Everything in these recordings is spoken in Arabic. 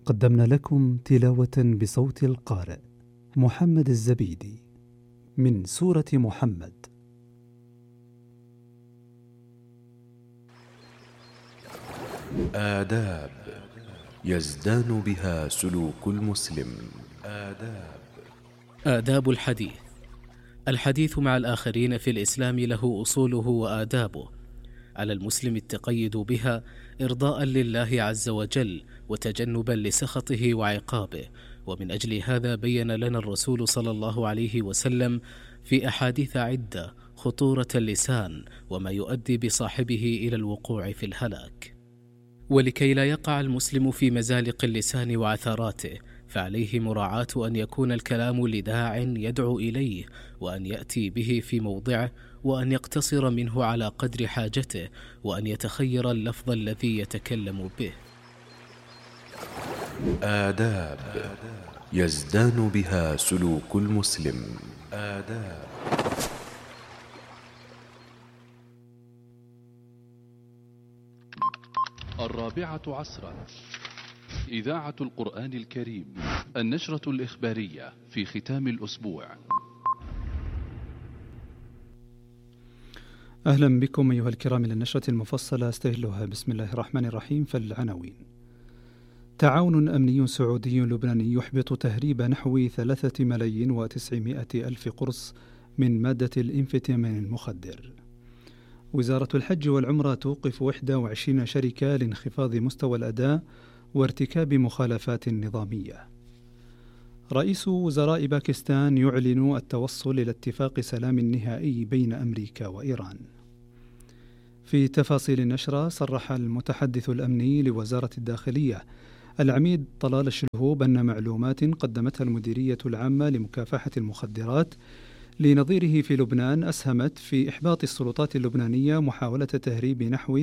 قدمنا لكم تلاوة بصوت القارئ محمد الزبيدي من سورة محمد. آداب يزدان بها سلوك المسلم. آداب الحديث. الحديث مع الآخرين في الإسلام له أصوله وآدابه، على المسلم التقيد بها إرضاء لله عز وجل وتجنبا لسخطه وعقابه. ومن أجل هذا بين لنا الرسول صلى الله عليه وسلم في أحاديث عدة خطورة اللسان وما يؤدي بصاحبه إلى الوقوع في الهلاك. ولكي لا يقع المسلم في مزالق اللسان وعثراته، فعليه مراعاة أن يكون الكلام لداع يدعو إليه، وأن يأتي به في موضعه، وأن يقتصر منه على قدر حاجته، وأن يتخير اللفظ الذي يتكلم به. آداب يزدان بها سلوك المسلم. الرابعة عصرا، إذاعة القرآن الكريم، النشرة الإخبارية في ختام الأسبوع. أهلا بكم أيها الكرام إلى النشرة المفصلة استهلها بسم الله الرحمن الرحيم. فالعناوين: تعاون أمني سعودي لبناني يحبط تهريب نحو 3,900,000 قرص من مادة الإنفتامين المخدر. وزارة الحج والعمرة توقف 21 شركة لانخفاض مستوى الأداء وارتكاب مخالفات نظامية. رئيس وزراء باكستان يعلن التوصل إلى اتفاق سلام نهائي بين أمريكا وإيران. في تفاصيل النشرة، صرح المتحدث الأمني لوزارة الداخلية العميد طلال الشلهوب أن معلومات قدمتها المديرية العامة لمكافحة المخدرات لنظيره في لبنان أسهمت في إحباط السلطات اللبنانية محاولة تهريب نحو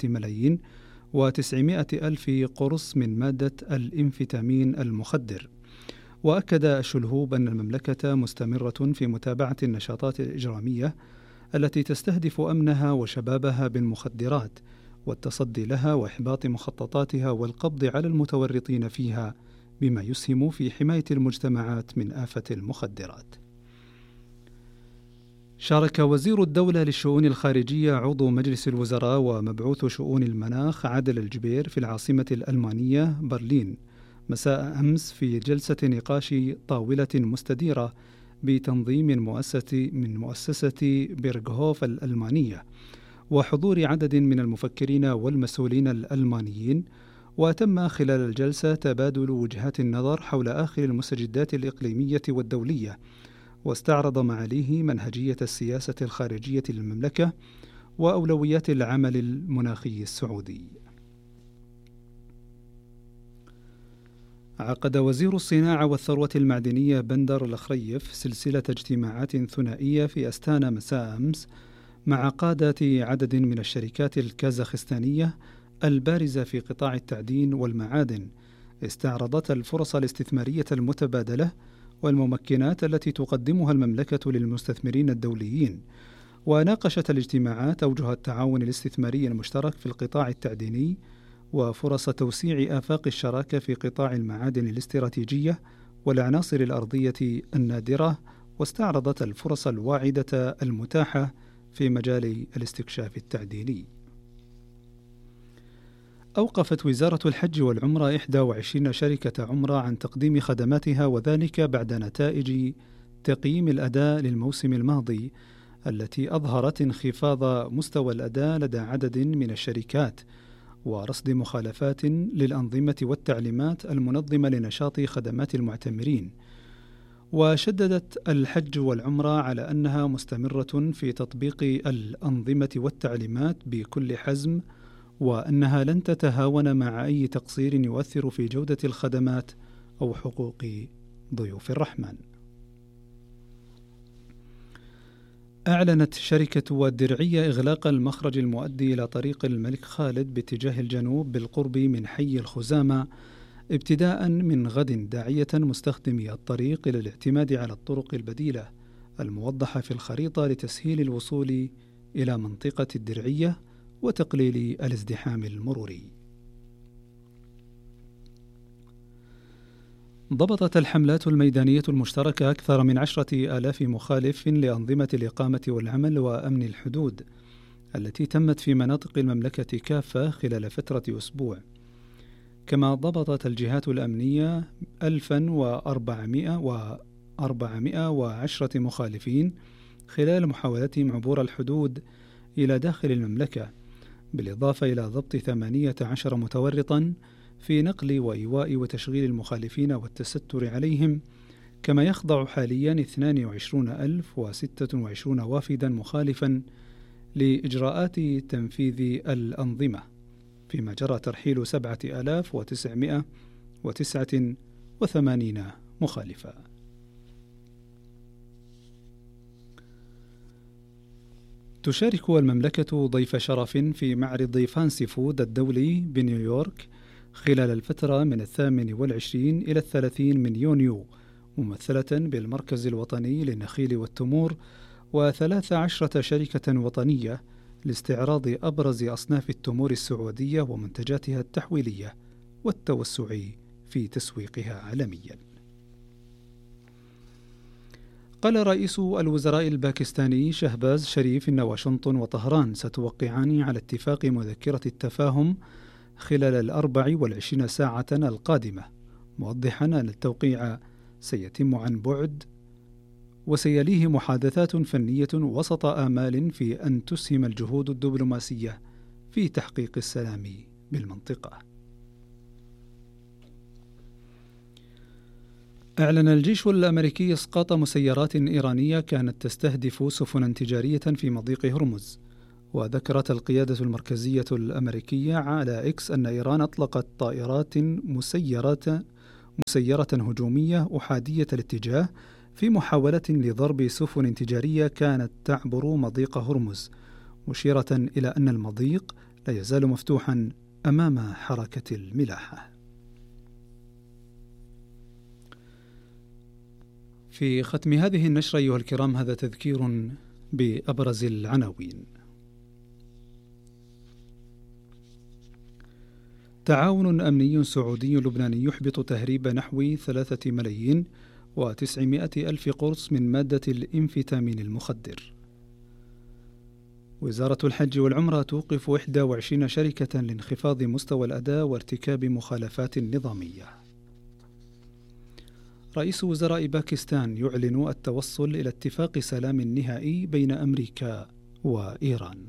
3,900,000 قرص من مادة الإنفتامين المخدر. وأكد الشلهوب أن المملكة مستمرة في متابعة النشاطات الإجرامية التي تستهدف أمنها وشبابها بالمخدرات والتصدي لها وإحباط مخططاتها والقبض على المتورطين فيها، بما يسهم في حماية المجتمعات من آفة المخدرات. شارك وزير الدولة للشؤون الخارجية عضو مجلس الوزراء ومبعوث شؤون المناخ عادل الجبير في العاصمة الألمانية برلين مساء أمس في جلسة نقاش طاولة مستديرة بتنظيم من مؤسسة بيرغهوف الألمانية وحضور عدد من المفكرين والمسؤولين الألمانيين. وتم خلال الجلسة تبادل وجهات النظر حول آخر المستجدات الإقليمية والدولية، واستعرض معاليه منهجية السياسة الخارجية للمملكة وأولويات العمل المناخي السعودي. عقد وزير الصناعة والثروة المعدنية بندر الخريف سلسلة اجتماعات ثنائية في أستانا مساء أمس مع قادة عدد من الشركات الكازاخستانية البارزة في قطاع التعدين والمعادن، استعرضت الفرص الاستثمارية المتبادلة والممكنات التي تقدمها المملكة للمستثمرين الدوليين. وناقشت الاجتماعات أوجه التعاون الاستثماري المشترك في القطاع التعديني وفرص توسيع آفاق الشراكة في قطاع المعادن الاستراتيجية والعناصر الأرضية النادرة، واستعرضت الفرص الواعدة المتاحة في مجال الاستكشاف التعديني. أوقفت وزارة الحج والعمرة 21 شركة عمرة عن تقديم خدماتها، وذلك بعد نتائج تقييم الأداء للموسم الماضي التي أظهرت انخفاض مستوى الأداء لدى عدد من الشركات ورصد مخالفات للأنظمة والتعليمات المنظمة لنشاط خدمات المعتمرين. وشددت الحج والعمرة على أنها مستمرة في تطبيق الأنظمة والتعليمات بكل حزم، وأنها لن تتهاون مع أي تقصير يؤثر في جودة الخدمات أو حقوق ضيوف الرحمن. أعلنت شركة الدرعية إغلاق المخرج المؤدي إلى طريق الملك خالد باتجاه الجنوب بالقرب من حي الخزامة ابتداء من غد، داعية مستخدمي الطريق إلى الاعتماد على الطرق البديلة الموضحة في الخريطة لتسهيل الوصول إلى منطقة ضبطت الحملات الميدانية المشتركة أكثر من 10,000 مخالف لأنظمة الإقامة والعمل وأمن الحدود التي تمت في مناطق المملكة كافة خلال فترة أسبوع. كما ضبطت الجهات الأمنية 1410 مخالفين خلال محاولتهم عبور الحدود إلى داخل المملكة، بالإضافة إلى ضبط 18 متورطا في نقل وإيواء وتشغيل المخالفين والتستر عليهم. كما يخضع حاليا 22,026 وافدا مخالفا لإجراءات تنفيذ الأنظمة، فيما جرى ترحيل 7,989 مخالفا. تشارك المملكة ضيف شرف في معرض فانسي فود الدولي بنيويورك خلال الفترة من 28 إلى 30 من يونيو، ممثلة بالمركز الوطني للنخيل والتمور و13 شركة وطنية لاستعراض أبرز أصناف التمور السعودية ومنتجاتها التحويلية والتوسع في تسويقها عالميا. قال رئيس الوزراء الباكستاني شهباز شريف إن واشنطن وطهران ستوقعان على اتفاق مذكرة التفاهم خلال 24 ساعة القادمة، موضحا أن التوقيع سيتم عن بعد وسيليه محادثات فنية وسط آمال في أن تسهم الجهود الدبلوماسية في تحقيق السلام بالمنطقة. أعلن الجيش الأمريكي إسقاط مسيرات إيرانية كانت تستهدف سفنا تجارية في مضيق هرمز. وذكرت القيادة المركزية الأمريكية على إكس أن إيران أطلقت طائرات مسيرة هجومية أحادية الاتجاه في محاولة لضرب سفن تجارية كانت تعبر مضيق هرمز، مشيرة إلى أن المضيق لا يزال مفتوحا أمام حركة الملاحة. في ختم هذه النشرة أيها الكرام، هذا تذكير بأبرز العناوين. تعاون أمني سعودي لبناني يحبط تهريب نحو 3,900,000 قرص من مادة الإنفيتامين المخدر. وزارة الحج والعمرة توقف 21 شركة لانخفاض مستوى الأداء وارتكاب مخالفات نظامية. رئيس وزراء باكستان يعلن التوصل إلى اتفاق سلام نهائي بين أمريكا وإيران.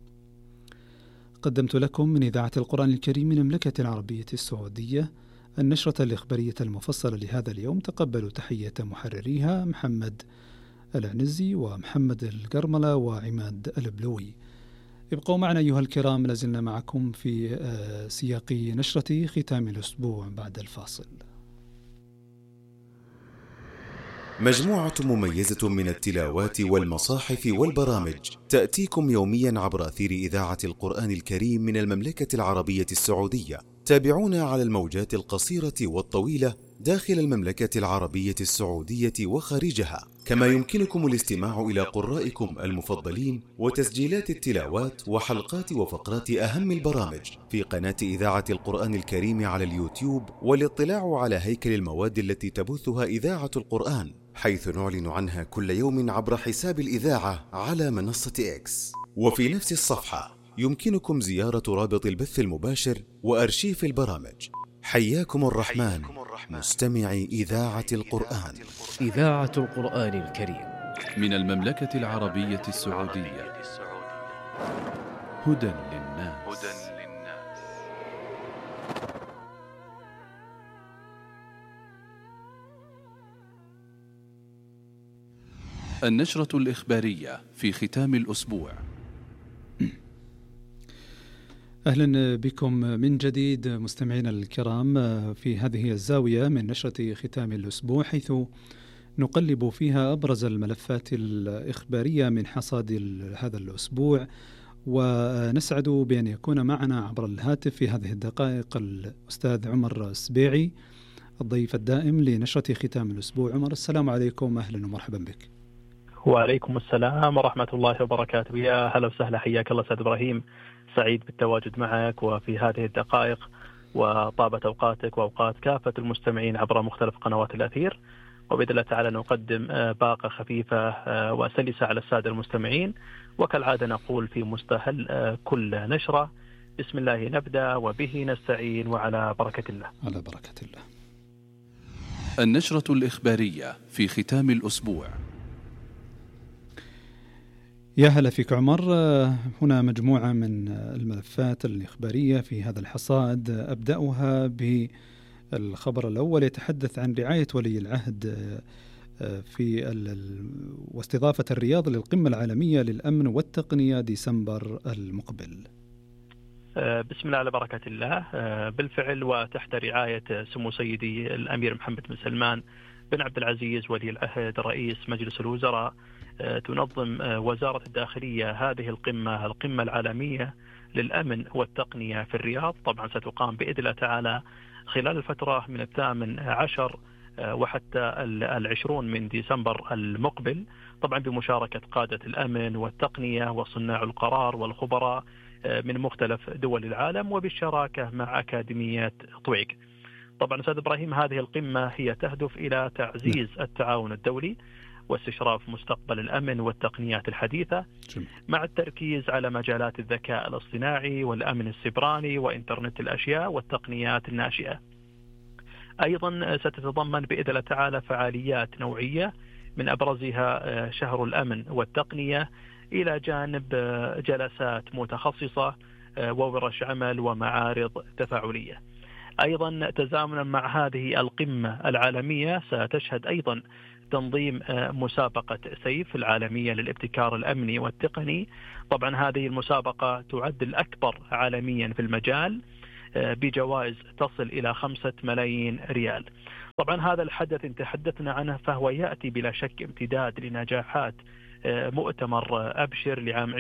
قدمت لكم من إذاعة القرآن الكريم من المملكة العربية السعودية النشرة الإخبارية المفصلة لهذا اليوم. تقبلوا تحية محرريها محمد العنزي ومحمد القرملة وعماد البلوي. ابقوا معنا أيها الكرام، لازلنا معكم في سياق نشرة ختام الأسبوع بعد الفاصل. مجموعة مميزة من التلاوات والمصاحف والبرامج تأتيكم يوميا عبر أثير إذاعة القرآن الكريم من المملكة العربية السعودية. تابعونا على الموجات القصيرة والطويلة داخل المملكة العربية السعودية وخارجها، كما يمكنكم الاستماع إلى قرائكم المفضلين وتسجيلات التلاوات وحلقات وفقرات أهم البرامج في قناة إذاعة القرآن الكريم على اليوتيوب، والاطلاع على هيكل المواد التي تبثها إذاعة القرآن، حيث نعلن عنها كل يوم عبر حساب الإذاعة على منصة إكس. وفي نفس الصفحة يمكنكم زيارة رابط البث المباشر وأرشيف البرامج. حياكم الرحمن مستمعي إذاعة القرآن. إذاعة القرآن الكريم من المملكة العربية السعودية. هدى للناس. النشرة الإخبارية في ختام الأسبوع. أهلا بكم من جديد مستمعينا الكرام في هذه الزاوية من نشرة ختام الأسبوع، حيث نقلب فيها أبرز الملفات الإخبارية من حصاد هذا الأسبوع، ونسعد بأن يكون معنا عبر الهاتف في هذه الدقائق الأستاذ عمر السبيعي الضيف الدائم لنشرة ختام الأسبوع. عمر، السلام عليكم، أهلا ومرحبا بك. وعليكم السلام ورحمة الله وبركاته. يا هلا وسهلا، حياك الله أستاذ إبراهيم، سعيد بالتواجد معك وفي هذه الدقائق وطابت أوقاتك وأوقات كافة المستمعين عبر مختلف قنوات الأثير، وبإذن الله تعالى نقدم باقة خفيفة وسلسة على السادة المستمعين. وكالعادة نقول في مستهل كل نشرة: بسم الله نبدأ وبه نستعين وعلى بركة الله. على بركة الله. النشرة الإخبارية في ختام الأسبوع. يا هلا فيك عمر. هنا مجموعة من الملفات الإخبارية في هذا الحصاد. أبدأها بالخبر الأول، يتحدث عن رعاية ولي العهد في واستضافة الرياض للقمة العالمية للأمن والتقنية ديسمبر المقبل. بسم الله على بركة الله. بالفعل وتحت رعاية سمو سيدي الأمير محمد بن سلمان بن عبد العزيز ولي العهد رئيس مجلس الوزراء، تنظم وزارة الداخلية هذه القمة العالمية للأمن والتقنية في الرياض. طبعا ستقام بإذن الله تعالى خلال الفترة من 18 وحتى 20 من ديسمبر المقبل، طبعا بمشاركة قادة الأمن والتقنية وصناع القرار والخبراء من مختلف دول العالم، وبالشراكة مع أكاديمية طويق. طبعا أستاذ إبراهيم، هذه القمة هي تهدف إلى تعزيز التعاون الدولي واستشراف مستقبل الأمن والتقنيات الحديثة، مع التركيز على مجالات الذكاء الاصطناعي والأمن السيبراني وإنترنت الأشياء والتقنيات الناشئة. أيضا ستتضمن بإذن الله تعالى فعاليات نوعية، من أبرزها شهر الأمن والتقنية، إلى جانب جلسات متخصصة وورش عمل ومعارض تفاعلية. أيضا تزامنا مع هذه القمة العالمية ستشهد أيضا تنظيم مسابقة سيف العالمية للابتكار الأمني والتقني. طبعا هذه المسابقة تعد الأكبر عالميا في المجال بجوائز تصل إلى 5 ملايين ريال. طبعا هذا الحدث إن تحدثنا عنه فهو يأتي بلا شك امتداد لنجاحات مؤتمر أبشر لعام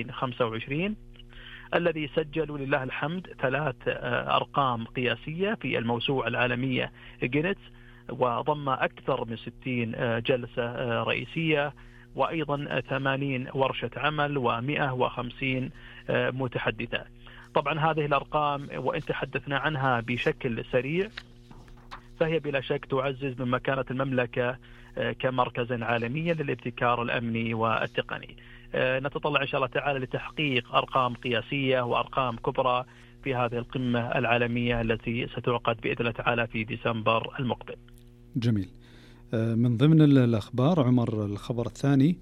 2025 الذي سجل ولله الحمد 3 أرقام قياسية في الموسوعة العالمية جينيس، وضم أكثر من 60 جلسة رئيسية، وأيضا 80 ورشة عمل و150 متحدثة. طبعا هذه الأرقام وإن تحدثنا عنها بشكل سريع فهي بلا شك تعزز من مكانة المملكة كمركز عالمي للابتكار الأمني والتقني. نتطلع إن شاء الله تعالى لتحقيق أرقام قياسية وأرقام كبرى في هذه القمة العالمية التي ستعقد بإذن الله تعالى في ديسمبر المقبل. جميل. من ضمن الأخبار عمر الخبر الثاني،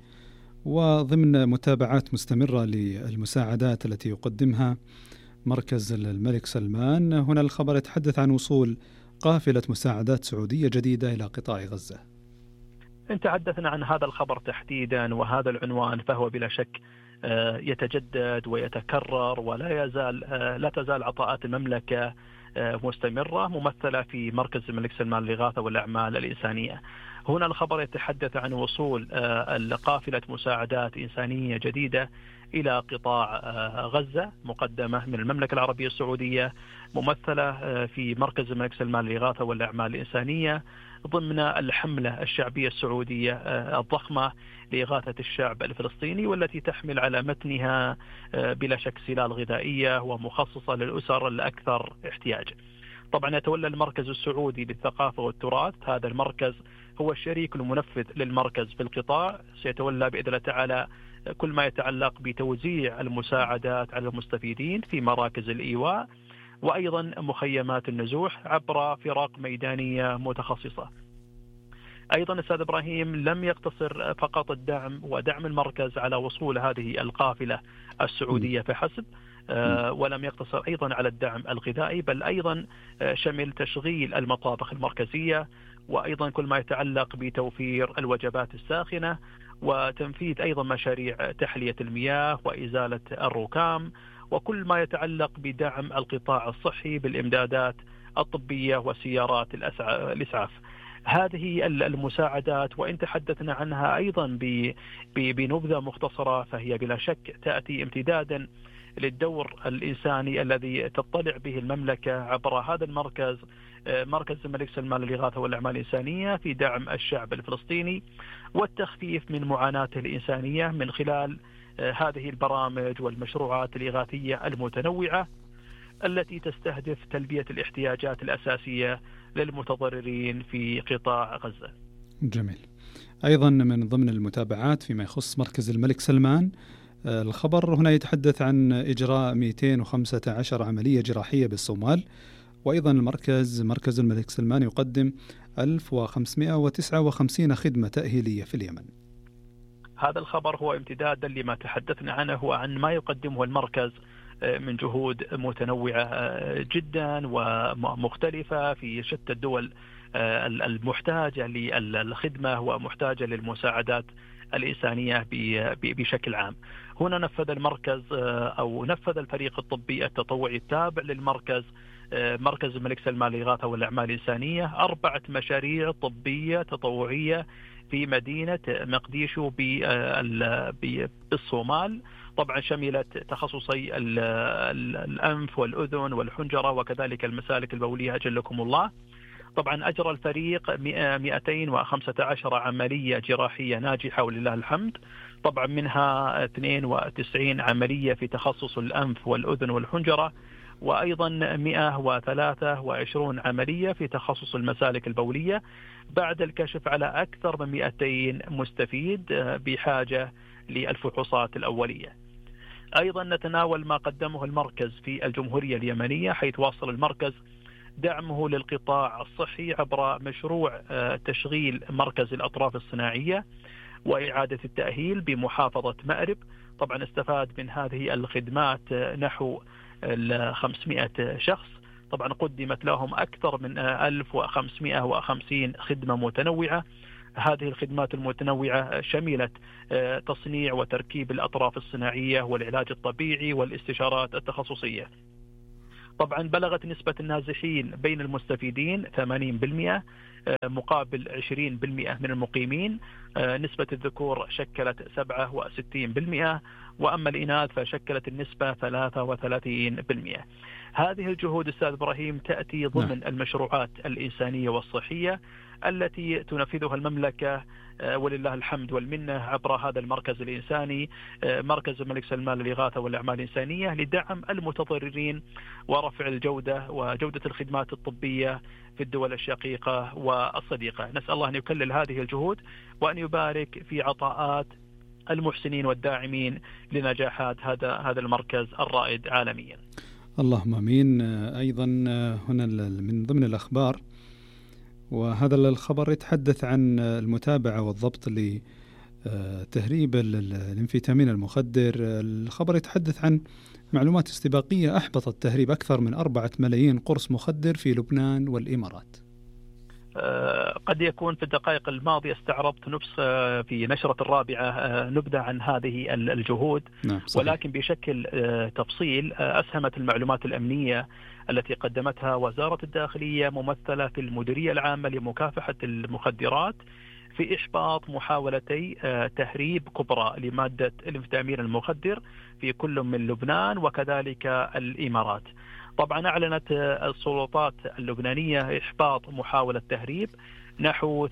وضمن متابعات مستمرة للمساعدات التي يقدمها مركز الملك سلمان، هنا الخبر يتحدث عن وصول قافلة مساعدات سعودية جديدة إلى قطاع غزة. إن تحدثنا عن هذا الخبر تحديدا وهذا العنوان فهو بلا شك يتجدد ويتكرر، لا تزال عطاءات المملكة مستمرة ممثلة في مركز الملك سلمان للإغاثة والأعمال الإنسانية. هنا الخبر يتحدث عن وصول قافلة مساعدات إنسانية جديدة إلى قطاع غزة مقدمة من المملكة العربية السعودية، ممثلة في مركز الملك سلمان للإغاثة والأعمال الإنسانية، ضمن الحملة الشعبية السعودية الضخمة لإغاثة الشعب الفلسطيني، والتي تحمل على متنها بلا شك سلال غذائية ومخصصة للأسر الأكثر احتياج. طبعا يتولى المركز السعودي للثقافة والتراث، هذا المركز هو الشريك المنفذ للمركز في القطاع، سيتولى بإذن الله تعالى كل ما يتعلق بتوزيع المساعدات على المستفيدين في مراكز الإيواء، وأيضا مخيمات النزوح عبر فرق ميدانية متخصصة. أيضا أستاذ إبراهيم، لم يقتصر فقط الدعم ودعم المركز على وصول هذه القافلة السعودية فحسب، ولم يقتصر أيضا على الدعم الغذائي، بل أيضا شمل تشغيل المطابخ المركزية، وأيضا كل ما يتعلق بتوفير الوجبات الساخنة، وتنفيذ أيضا مشاريع تحلية المياه وإزالة الركام، وكل ما يتعلق بدعم القطاع الصحي بالإمدادات الطبية وسيارات الإسعاف. هذه المساعدات وإن تحدثنا عنها أيضا بنبذة مختصرة فهي بلا شك تأتي امتدادا للدور الإنساني الذي تطلع به المملكة عبر هذا المركز، مركز الملك سلمان للإغاثة والأعمال الإنسانية، في دعم الشعب الفلسطيني والتخفيف من معاناته الإنسانية من خلال هذه البرامج والمشروعات الإغاثية المتنوعة. التي تستهدف تلبية الاحتياجات الأساسية للمتضررين في قطاع غزة. جميل. أيضا من ضمن المتابعات فيما يخص مركز الملك سلمان، الخبر هنا يتحدث عن إجراء 215 عملية جراحية بالصومال، وأيضا مركز الملك سلمان يقدم 1559 خدمة تأهيلية في اليمن. هذا الخبر هو امتدادا لما تحدثنا عنه وعن ما يقدمه المركز من جهود متنوعة جدا ومختلفة في شتى الدول المحتاجة للخدمة ومحتاجة للمساعدات الإنسانية بشكل عام. هنا نفذ المركز أو نفذ الفريق الطبي التطوعي التابع للمركز مركز الملك سلمان للإغاثة والأعمال الإنسانية 4 مشاريع طبية تطوعية في مدينة مقديشو بالصومال. طبعا شملت تخصصي الأنف والأذن والحنجرة وكذلك المسالك البولية أجلكم الله. طبعا أجرى الفريق 215 عملية جراحية ناجحة ولله الحمد، طبعا منها 92 عملية في تخصص الأنف والأذن والحنجرة، وأيضا 123 عملية في تخصص المسالك البولية بعد الكشف على أكثر من 200 مستفيد بحاجة للفحوصات الأولية. أيضا نتناول ما قدمه المركز في الجمهورية اليمنية، حيث واصل المركز دعمه للقطاع الصحي عبر مشروع تشغيل مركز الأطراف الصناعية وإعادة التأهيل بمحافظة مأرب. طبعا استفاد من هذه الخدمات نحو 500 شخص، طبعا قدمت لهم أكثر من 1550 خدمة متنوعة. هذه الخدمات المتنوعة شملت تصنيع وتركيب الأطراف الصناعية والعلاج الطبيعي والاستشارات التخصصية. طبعا بلغت نسبة النازحين بين المستفيدين 80% مقابل 20% من المقيمين. نسبة الذكور شكلت 67%، وأما الإناث فشكلت النسبة 33%. هذه الجهود أستاذ إبراهيم تأتي ضمن المشروعات الإنسانية والصحية التي تنفذها المملكة ولله الحمد والمنة عبر هذا المركز الإنساني، مركز الملك سلمان للإغاثة والأعمال الإنسانية، لدعم المتضررين ورفع الجودة وجودة الخدمات الطبية في الدول الشقيقة والصديقة. نسأل الله أن يكلل هذه الجهود وأن يبارك في عطاءات المحسنين والداعمين لنجاحات هذا المركز الرائد عالميا. اللهم آمين. أيضا هنا من ضمن الأخبار، وهذا الخبر يتحدث عن المتابعة والضبط لتهريب الانفيتامين المخدر. الخبر يتحدث عن معلومات استباقية أحبطت تهريب أكثر من 4 ملايين قرص مخدر في لبنان والإمارات. قد يكون في الدقائق الماضية استعرضت في نشرة الرابعة نبذة عن هذه الجهود، ولكن بشكل تفصيل أسهمت المعلومات الأمنية التي قدمتها وزارة الداخلية ممثلة في المديرية العامة لمكافحة المخدرات في إحباط محاولتي تهريب كبرى لمادة الانفيتامين المخدر في كل من لبنان وكذلك الإمارات. طبعا أعلنت السلطات اللبنانية إحباط محاولة تهريب نحو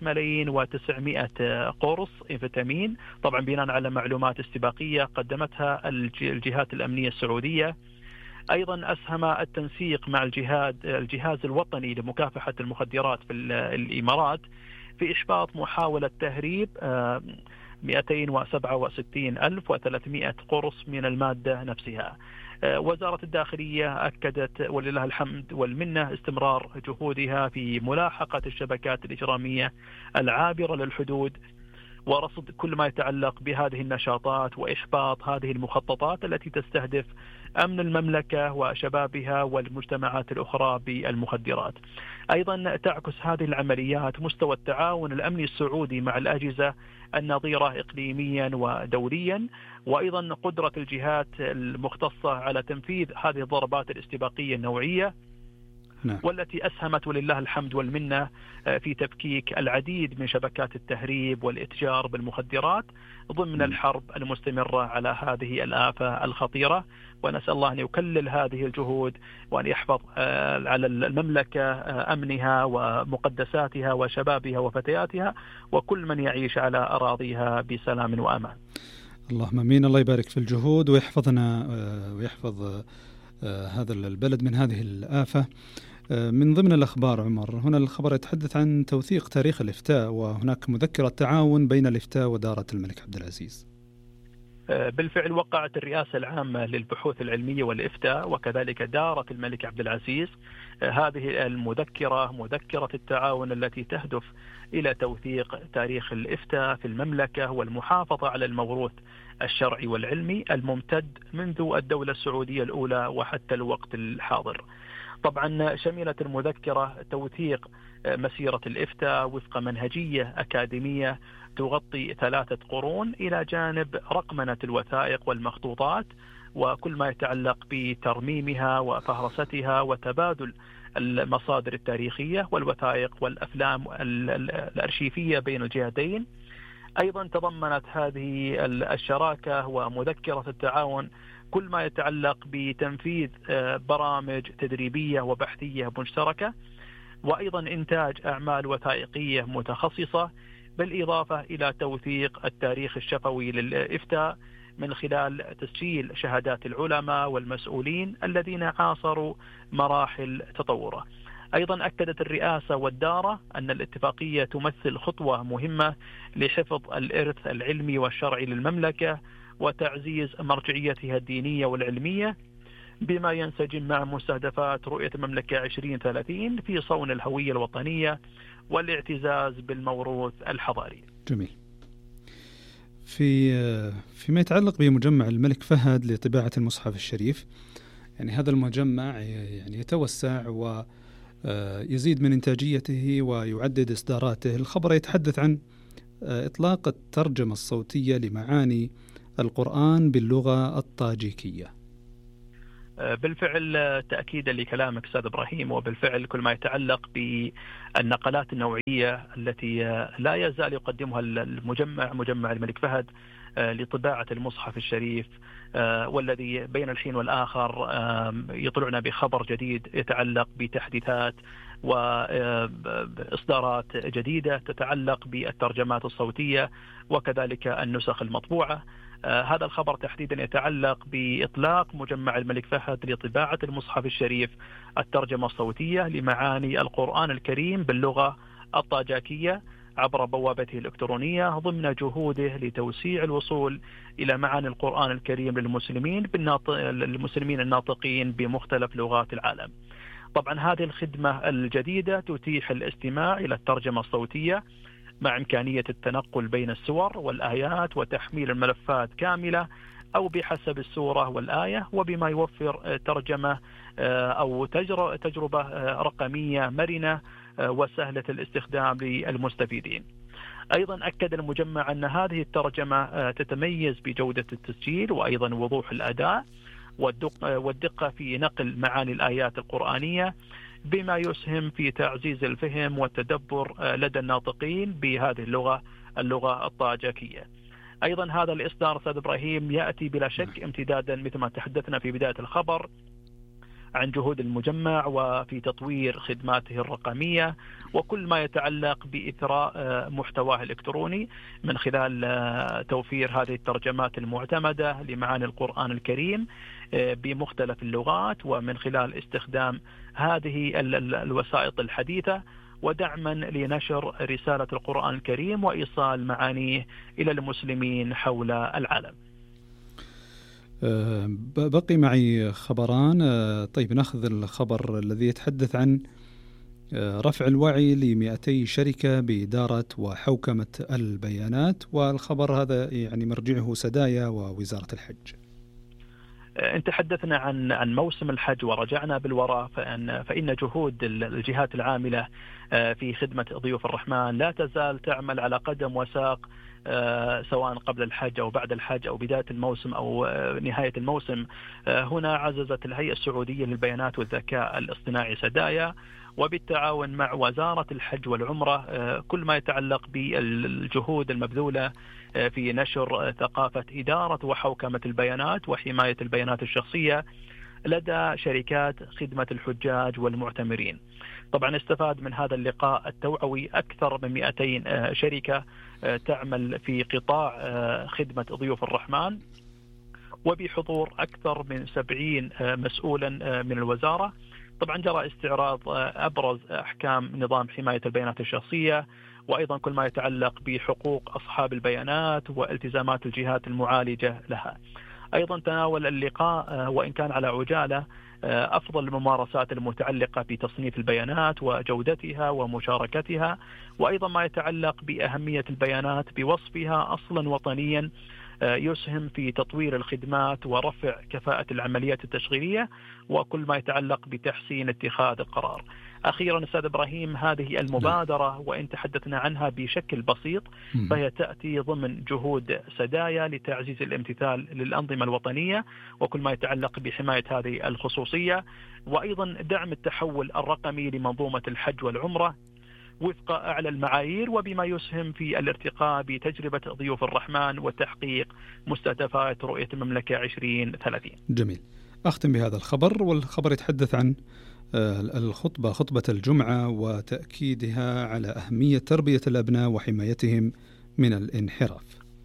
3,900,000 قرص انفيتامين، طبعا بناء على معلومات استباقية قدمتها الجهات الأمنية السعودية. أيضا أسهم التنسيق مع الجهاز الوطني لمكافحة المخدرات في الإمارات في إحباط محاولة تهريب 267,300 قرص من المادة نفسها. وزارة الداخلية أكدت ولله الحمد والمنة استمرار جهودها في ملاحقة الشبكات الإجرامية العابرة للحدود ورصد كل ما يتعلق بهذه النشاطات وإحباط هذه المخططات التي تستهدف أمن المملكة وشبابها والمجتمعات الأخرى بالمخدرات. أيضا تعكس هذه العمليات مستوى التعاون الأمني السعودي مع الأجهزة النظيرة إقليميا ودوليا، وأيضا قدرة الجهات المختصة على تنفيذ هذه الضربات الاستباقية النوعية والتي أسهمت ولله الحمد والمنة في تفكيك العديد من شبكات التهريب والإتجار بالمخدرات ضمن الحرب المستمرة على هذه الآفة الخطيرة. ونسأل الله أن يكلل هذه الجهود وأن يحفظ على المملكة أمنها ومقدساتها وشبابها وفتياتها وكل من يعيش على أراضيها بسلام وأمان. اللهم آمين. الله يبارك في الجهود ويحفظنا ويحفظ هذا البلد من هذه الآفة. من ضمن الأخبار عمر، هنا الخبر يتحدث عن توثيق تاريخ الإفتاء، وهناك مذكرة تعاون بين الإفتاء ودارة الملك عبد العزيز. بالفعل وقعت الرئاسة العامة للبحوث العلمية والإفتاء وكذلك دارة الملك عبد العزيز هذه المذكرة، مذكرة التعاون التي تهدف إلى توثيق تاريخ الإفتاء في المملكة والمحافظة على الموروث الشرعي والعلمي الممتد منذ الدولة السعودية الأولى وحتى الوقت الحاضر. طبعا شملت المذكرة توثيق مسيرة الإفتاء وفق منهجية أكاديمية تغطي 3 قرون، إلى جانب رقمنة الوثائق والمخطوطات وكل ما يتعلق بترميمها وفهرستها وتبادل المصادر التاريخية والوثائق والأفلام الأرشيفية بين الجهتين. أيضا تضمنت هذه الشراكة ومذكرة التعاون كل ما يتعلق بتنفيذ برامج تدريبية وبحثية مشتركة، وأيضا إنتاج أعمال وثائقية متخصصة، بالإضافة إلى توثيق التاريخ الشفوي للإفتاء من خلال تسجيل شهادات العلماء والمسؤولين الذين عاصروا مراحل تطوره. أيضا أكدت الرئاسة والدارة أن الاتفاقية تمثل خطوة مهمة لحفظ الإرث العلمي والشرعي للمملكة وتعزيز مرجعيتها الدينية والعلمية، بما ينسجم مع مستهدفات رؤية المملكة 2030 في صون الهوية الوطنية والاعتزاز بالموروث الحضاري. جميل. فيما يتعلق بمجمع الملك فهد لطباعة المصحف الشريف، يعني هذا المجمع يعني يتوسع ويزيد من إنتاجيته ويعدد إصداراته. الخبر يتحدث عن إطلاق الترجمة الصوتية لمعاني القرآن باللغة الطاجيكية. بالفعل تأكيدا لكلامك أستاذ إبراهيم، وبالفعل كل ما يتعلق بالنقلات النوعية التي لا يزال يقدمها مجمع الملك فهد لطباعة المصحف الشريف، والذي بين الحين والآخر يطلعنا بخبر جديد يتعلق بتحديثات وإصدارات جديدة تتعلق بالترجمات الصوتية وكذلك النسخ المطبوعة. هذا الخبر تحديدا يتعلق بإطلاق مجمع الملك فهد لطباعة المصحف الشريف الترجمة الصوتية لمعاني القرآن الكريم باللغة الطاجاكية عبر بوابته الإلكترونية، ضمن جهوده لتوسيع الوصول إلى معاني القرآن الكريم للمسلمين الناطقين بمختلف لغات العالم. طبعا هذه الخدمة الجديدة تتيح الاستماع إلى الترجمة الصوتية مع إمكانية التنقل بين السور والآيات وتحميل الملفات كاملة أو بحسب السورة والآية، وبما يوفر ترجمة أو تجربة رقمية مرنة وسهلة الاستخدام للمستفيدين. أيضا أكد المجمع أن هذه الترجمة تتميز بجودة التسجيل وأيضا وضوح الأداء والدقة في نقل معاني الآيات القرآنية، بما يسهم في تعزيز الفهم والتدبر لدى الناطقين بهذه اللغة الطاجكية. أيضا هذا الإصدار أستاذ إبراهيم يأتي بلا شك امتدادا مثل ما تحدثنا في بداية الخبر عن جهود المجمع وفي تطوير خدماته الرقمية وكل ما يتعلق بإثراء محتواه الإلكتروني من خلال توفير هذه الترجمات المعتمدة لمعاني القرآن الكريم بمختلف اللغات، ومن خلال استخدام هذه الوسائط الحديثة ودعما لنشر رسالة القرآن الكريم وإيصال معانيه إلى المسلمين حول العالم. بقي معي خبران. طيب نأخذ الخبر الذي يتحدث عن رفع الوعي ل200 شركة بإدارة وحوكمة البيانات، والخبر هذا يعني مرجعه سدايا ووزارة الحج. إن تحدثنا عن موسم الحج ورجعنا بالوراء فإن جهود الجهات العاملة في خدمة ضيوف الرحمن لا تزال تعمل على قدم وساق، سواء قبل الحج أو بعد الحج أو بداية الموسم أو نهاية الموسم. هنا عززت الهيئة السعودية للبيانات والذكاء الاصطناعي سدايا وبالتعاون مع وزارة الحج والعمرة كل ما يتعلق بالجهود المبذولة في نشر ثقافة إدارة وحوكمة البيانات وحماية البيانات الشخصية لدى شركات خدمة الحجاج والمعتمرين. طبعا استفاد من هذا اللقاء التوعوي أكثر من 200 شركة تعمل في قطاع خدمة ضيوف الرحمن، وبحضور أكثر من 70 مسؤولا من الوزارة. طبعا جرى استعراض أبرز أحكام نظام حماية البيانات الشخصية، وأيضا كل ما يتعلق بحقوق أصحاب البيانات والتزامات الجهات المعالجة لها. أيضا تناول اللقاء وإن كان على عجالة أفضل الممارسات المتعلقة بتصنيف البيانات وجودتها ومشاركتها، وأيضا ما يتعلق بأهمية البيانات بوصفها أصلا وطنيا يسهم في تطوير الخدمات ورفع كفاءة العمليات التشغيلية، وكل ما يتعلق بتحسين اتخاذ القرار. أخيرا أستاذ إبراهيم، هذه المبادرة وإن تحدثنا عنها بشكل بسيط فهي تأتي ضمن جهود سدايا لتعزيز الامتثال للأنظمة الوطنية وكل ما يتعلق بحماية هذه الخصوصية، وأيضا دعم التحول الرقمي لمنظومة الحج والعمرة وفق أعلى المعايير، وبما يسهم في الارتقاء بتجربة ضيوف الرحمن وتحقيق مستهدفات رؤية المملكة 2030. جميل. أختم بهذا الخبر، والخبر يتحدث عن خطبة الجمعة وتأكيدها على أهمية تربية الأبناء وحمايتهم من الانحراف.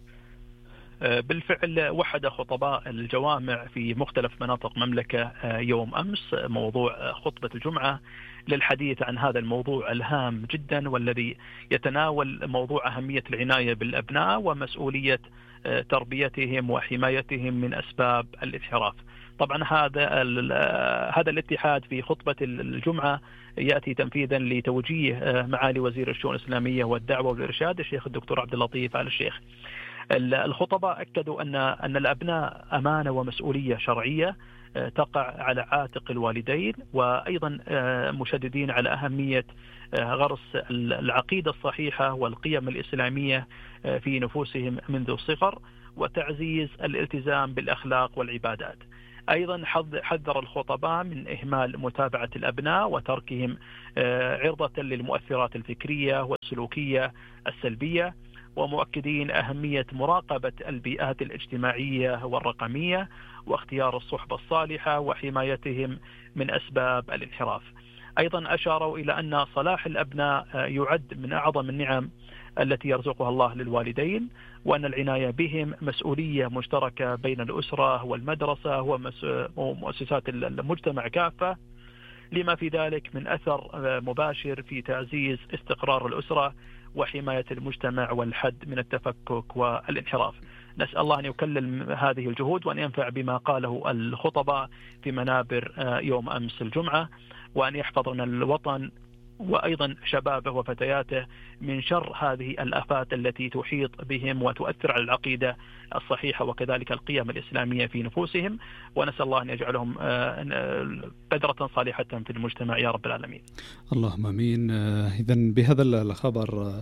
بالفعل وحد خطباء الجوامع في مختلف مناطق المملكة يوم أمس موضوع خطبة الجمعة للحديث عن هذا الموضوع الهام جدا، والذي يتناول موضوع أهمية العناية بالأبناء ومسؤولية تربيتهم وحمايتهم من أسباب الانحراف. طبعا هذا الاتحاد في خطبة الجمعة يأتي تنفيذا لتوجيه معالي وزير الشؤون الإسلامية والدعوة والإرشاد الشيخ الدكتور عبد اللطيف آل الشيخ. الخطباء أكدوا أن الأبناء أمانة ومسؤولية شرعية تقع على عاتق الوالدين، وأيضا مشددين على أهمية غرس العقيدة الصحيحة والقيم الإسلامية في نفوسهم منذ الصغر، وتعزيز الالتزام بالأخلاق والعبادات. أيضا حذر الخطباء من إهمال متابعة الأبناء وتركهم عرضة للمؤثرات الفكرية والسلوكية السلبية، ومؤكدين أهمية مراقبة البيئات الاجتماعية والرقمية واختيار الصحبة الصالحة وحمايتهم من أسباب الانحراف. أيضا أشاروا إلى أن صلاح الأبناء يعد من أعظم النعم التي يرزقها الله للوالدين، وأن العناية بهم مسؤولية مشتركة بين الأسرة والمدرسة ومؤسسات المجتمع كافة، لما في ذلك من أثر مباشر في تعزيز استقرار الأسرة وحماية المجتمع والحد من التفكك والانحراف. نسأل الله أن يكلل هذه الجهود وأن ينفع بما قاله الخطباء في منابر يوم أمس الجمعة، وأن يحفظ لنا الوطن وأيضا شبابه وفتياته من شر هذه الآفات التي تحيط بهم وتؤثر على العقيدة الصحيحة وكذلك القيم الإسلامية في نفوسهم، ونسأل الله أن يجعلهم بذرة صالحة في المجتمع يا رب العالمين. اللهم آمين. إذن بهذا الخبر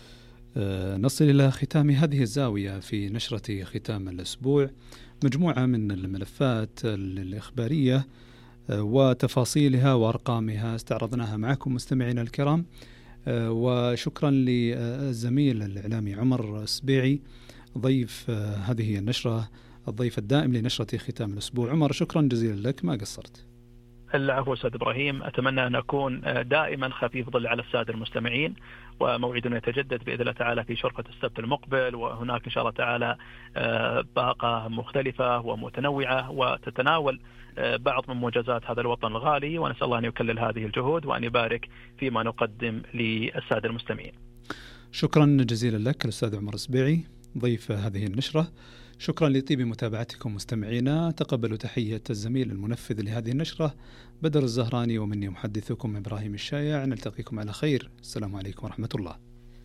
نصل إلى ختام هذه الزاوية في نشرة ختام الأسبوع، مجموعة من الملفات الإخبارية وتفاصيلها وأرقامها استعرضناها معكم مستمعينا الكرام، وشكرا للزميل الإعلامي عمر السبيعي ضيف هذه النشرة، الضيف الدائم لنشرة ختام الأسبوع. عمر شكرا جزيلا لك، ما قصرت. العفو أستاذ إبراهيم، أتمنى أن أكون دائما خفيف ظل على السادة المستمعين، وموعدنا يتجدد بإذن الله تعالى في شرفة السبت المقبل، وهناك إن شاء الله تعالى باقة مختلفة ومتنوعة وتتناول بعض من موجزات هذا الوطن الغالي، ونسأل الله أن يكلل هذه الجهود وأن يبارك فيما نقدم للسادة المستمعين. شكرا جزيلا لك الأستاذ عمر السبيعي ضيف هذه النشرة. شكرا لطيب متابعتكم مستمعينا، تقبلوا تحية الزميل المنفذ لهذه النشرة بدر الزهراني، ومني محدثكم إبراهيم الشايع. نلتقيكم على خير، السلام عليكم ورحمة الله.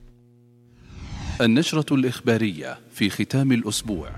النشرة الإخبارية في ختام الأسبوع.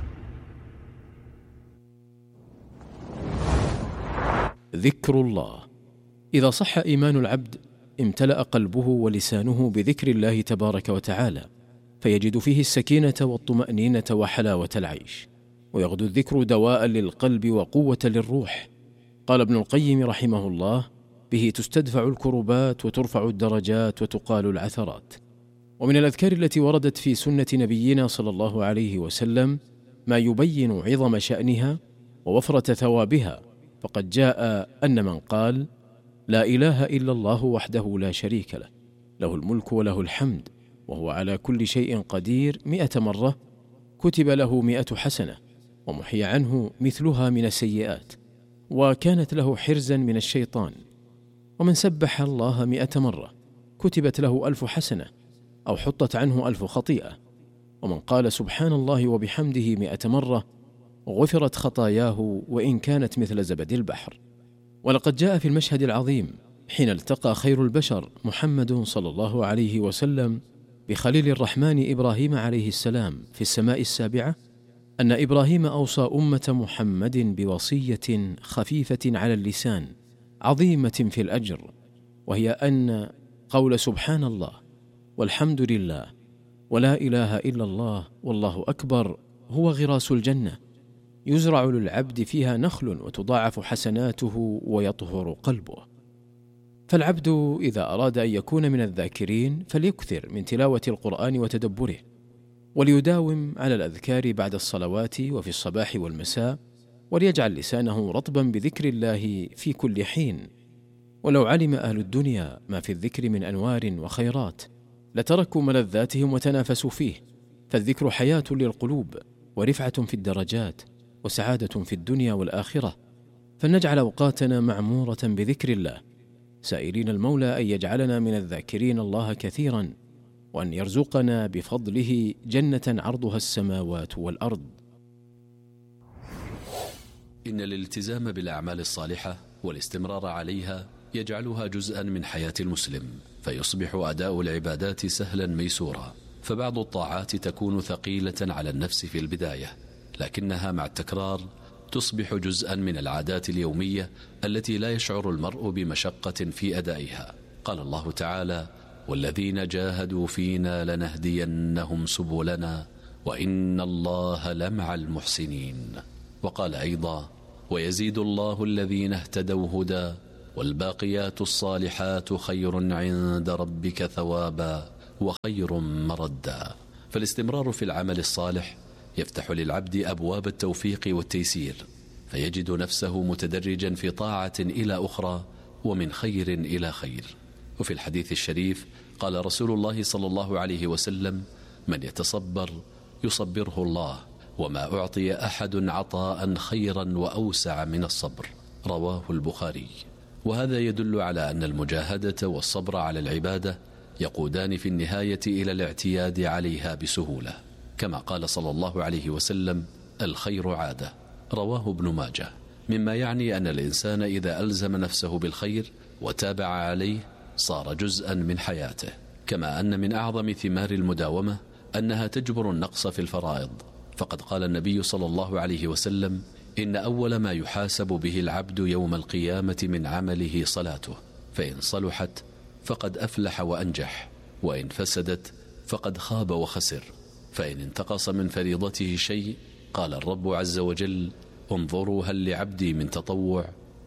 ذكر الله. إذا صح إيمان العبد امتلأ قلبه ولسانه بذكر الله تبارك وتعالى، فيجد فيه السكينة والطمأنينة وحلاوة العيش، ويغدو الذكر دواء للقلب وقوة للروح. قال ابن القيم رحمه الله: به تستدفع الكربات وترفع الدرجات وتقال العثرات. ومن الأذكار التي وردت في سنة نبينا صلى الله عليه وسلم ما يبين عظم شأنها ووفرة ثوابها، فقد جاء أن من قال: لا إله إلا الله وحده لا شريك له، له الملك وله الحمد وهو على كل شيء قدير 100 مرة، كتب له 100 حسنة، ومحي عنه مثلها من السيئات، وكانت له حرزا من الشيطان. ومن سبح الله 100 مرة كتبت له 1000 حسنة أو حطت عنه 1000 خطيئة. ومن قال سبحان الله وبحمده 100 مرة غفرت خطاياه وإن كانت مثل زبد البحر. ولقد جاء في المشهد العظيم حين التقى خير البشر محمد صلى الله عليه وسلم بخليل الرحمن إبراهيم عليه السلام في السماء السابعة أن إبراهيم أوصى أمة محمد بوصية خفيفة على اللسان عظيمة في الأجر، وهي أن قول سبحان الله والحمد لله ولا إله إلا الله والله أكبر هو غراس الجنة، يزرع للعبد فيها نخل وتضاعف حسناته ويطهر قلبه. فالعبد إذا أراد أن يكون من الذاكرين فليكثر من تلاوة القرآن وتدبره، وليداوم على الأذكار بعد الصلوات وفي الصباح والمساء، وليجعل لسانه رطبا بذكر الله في كل حين. ولو علم أهل الدنيا ما في الذكر من أنوار وخيرات لتركوا ملذاتهم وتنافسوا فيه، فالذكر حياة للقلوب ورفعة في الدرجات وسعادة في الدنيا والآخرة. فلنجعل أوقاتنا معمورة بذكر الله، سائلين المولى أن يجعلنا من الذاكرين الله كثيرا، وأن يرزقنا بفضله جنة عرضها السماوات والأرض. إن الالتزام بالأعمال الصالحة والاستمرار عليها يجعلها جزءا من حياة المسلم، فيصبح أداء العبادات سهلا ميسورا. فبعض الطاعات تكون ثقيلة على النفس في البداية، لكنها مع التكرار تصبح جزءا من العادات اليومية التي لا يشعر المرء بمشقة في أدائها. قال الله تعالى: والذين جاهدوا فينا لنهدينهم سبلنا وإن الله لمع المحسنين. وقال أيضا: ويزيد الله الذين اهتدوا هدى والباقيات الصالحات خير عند ربك ثوابا وخير مردا. فالاستمرار في العمل الصالح يفتح للعبد أبواب التوفيق والتيسير، فيجد نفسه متدرجا في طاعة إلى أخرى ومن خير إلى خير. وفي الحديث الشريف قال رسول الله صلى الله عليه وسلم: من يتصبر يصبره الله، وما أعطي أحد عطاء خيرا وأوسع من الصبر. رواه البخاري. وهذا يدل على أن المجاهدة والصبر على العبادة يقودان في النهاية إلى الاعتياد عليها بسهولة، كما قال صلى الله عليه وسلم: الخير عادة. رواه ابن ماجه. مما يعني أن الإنسان إذا ألزم نفسه بالخير وتابع عليه صار جزءا من حياته. كما أن من أعظم ثمار المداومة أنها تجبر النقص في الفرائض، فقد قال النبي صلى الله عليه وسلم: إن أول ما يحاسب به العبد يوم القيامة من عمله صلاته، فإن صلحت فقد أفلح وأنجح، وإن فسدت فقد خاب وخسر. فإن انتقص من فريضته شيء قال الرب عز وجل: انظروا هل لعبدي من تطوع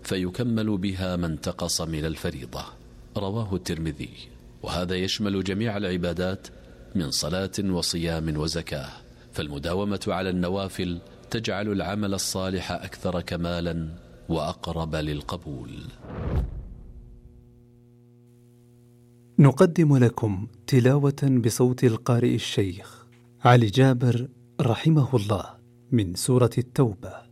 فيكمل بها ما انتقص من الفريضة. رواه الترمذي. وهذا يشمل جميع العبادات من صلاة وصيام وزكاة، فالمداومة على النوافل تجعل العمل الصالح أكثر كمالا وأقرب للقبول. نقدم لكم تلاوة بصوت القارئ الشيخ علي جابر رحمه الله من سورة التوبة.